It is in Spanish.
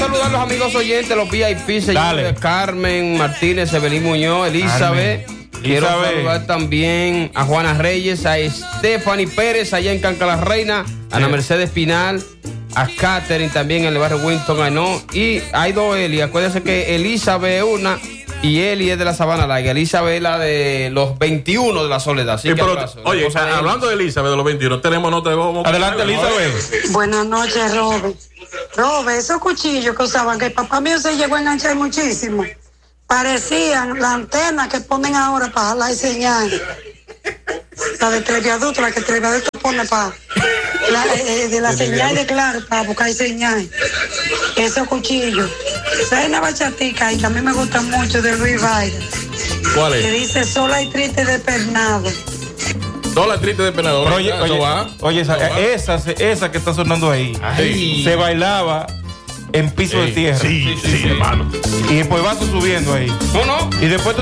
Saludar a los amigos oyentes, los VIP, señores Carmen Martínez, Evelyn Muñoz, Elizabeth. Quiero saludar también a Juana Reyes, a Stephanie Pérez allá en Canca la Reina, a Ana Mercedes Pinal, a Catherine también en el barrio Winston Ainó. Y hay dos Eli, acuérdense que Elizabeth es una y Eli es de la Sabana Larga. Elizabeth es la de los 21 de la Soledad. Así que oye, hablando de Elizabeth de los 21, tenemos nota de voz. Adelante, Elizabeth. Buenas noches, Robert. Robert, esos cuchillos que usaban, que el papá mío se llegó a enganchar muchísimo, parecían la antena que ponen ahora para jalar y señal. La de televiaducto, la que el televiaducto pone para de la señal de Claro, para buscar señal. Esos cuchillos. Hay una bachatica y que a mí me gusta mucho de Luis Vaira. ¿Cuál es? Que dice sola y triste de pernado. Sola y triste de pernado. Oye, esa que está sonando ahí, se bailaba en piso de tierra. Sí, hermano. Y después vas subiendo ahí. No. Y después tú